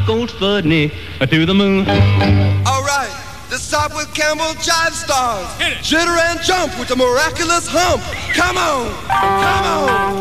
rock old Sputnik to the moon. All right, let's start with Campbell Jive Stars. Jitter and jump with the miraculous hump. Come on, come on.